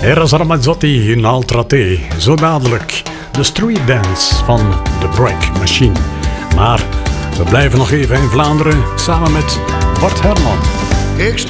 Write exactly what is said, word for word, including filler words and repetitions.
Eros Ramazzotti in Altra Te. Zo dadelijk de street dance van The Break Machine. Maar we blijven nog even in Vlaanderen samen met Bart Herman. Ik sta